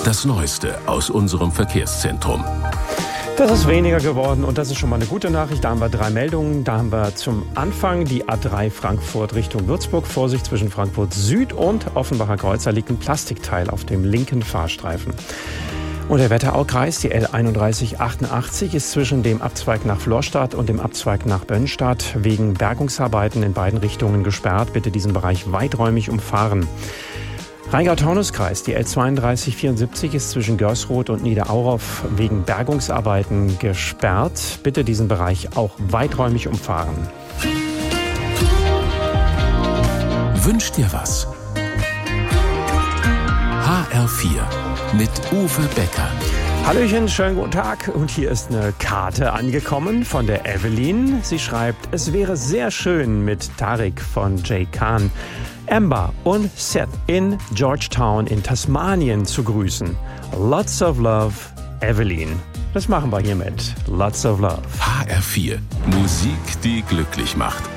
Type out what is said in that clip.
Das Neueste aus unserem Verkehrszentrum. Das ist weniger geworden und das ist schon mal eine gute Nachricht. Da haben wir 3 Meldungen. Da haben wir zum Anfang die A3 Frankfurt Richtung Würzburg. Vorsicht, zwischen Frankfurt Süd und Offenbacher Kreuz. Da liegt ein Plastikteil auf dem linken Fahrstreifen. Und der Wetteraukreis, die L3188, ist zwischen dem Abzweig nach Florstadt und dem Abzweig nach Bönnstadt wegen Bergungsarbeiten in beiden Richtungen gesperrt. Bitte diesen Bereich weiträumig umfahren. Rheingau-Taunus-Kreis, die L3274 ist zwischen Görsroth und Niederaurauf wegen Bergungsarbeiten gesperrt. Bitte diesen Bereich auch weiträumig umfahren. Wünsch dir was? HR4 mit Uwe Becker. Hallöchen, schönen guten Tag. Und hier ist eine Karte angekommen von der Evelyn. Sie schreibt, es wäre sehr schön mit Tarek von Jay Khan, Amber und Seth in Georgetown in Tasmanien zu grüßen. Lots of love, Evelyn. Das machen wir hiermit. Lots of love. HR4. Musik, die glücklich macht.